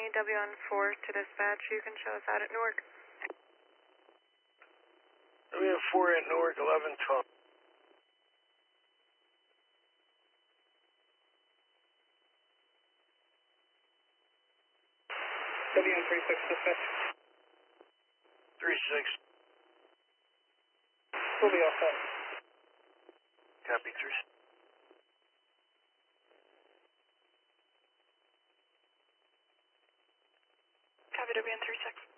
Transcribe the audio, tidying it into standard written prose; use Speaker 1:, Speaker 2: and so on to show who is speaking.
Speaker 1: WN4 to dispatch. You can show us out at Newark.
Speaker 2: WN4 at Newark, 1112.
Speaker 3: WN36 dispatch.
Speaker 2: 36.
Speaker 3: We'll be all set.
Speaker 2: Copy, 3.
Speaker 1: Copy WN36.